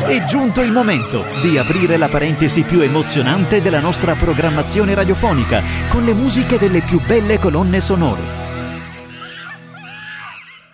È giunto il momento di aprire la parentesi più emozionante della nostra programmazione radiofonica con le musiche delle più belle colonne sonore.